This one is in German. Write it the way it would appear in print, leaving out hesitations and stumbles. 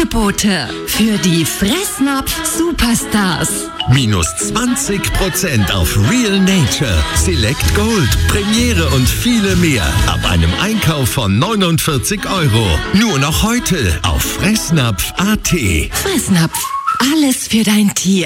Angebote für die Fressnapf-Superstars. Minus 20% auf Real Nature, Select Gold, Premiere und viele mehr. Ab einem Einkauf von 49 €. Nur noch heute auf Fressnapf.at. Fressnapf, alles für dein Tier.